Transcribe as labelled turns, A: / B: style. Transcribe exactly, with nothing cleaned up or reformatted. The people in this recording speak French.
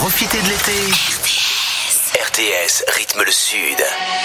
A: Profitez de l'été. R T S rythme le Sud.